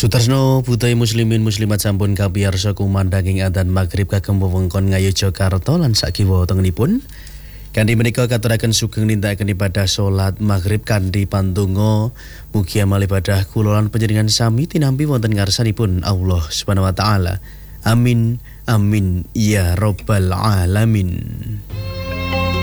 Sutarno Budaya Muslimin Muslimat sampun kabiyarsa kumandhanging adzan maghrib kagem wewengkon Ngayu Jakarta lan sakiwa tengenipun. Kanthi menika katuraken sugeng nindakaken ibadah salat maghrib kanthi pandonga mugi amal ibadah kula lan panjenengan sami tinampi wonten ngarsanipun Allah Subhanahu wa taala. Amin amin ya rabbal alamin.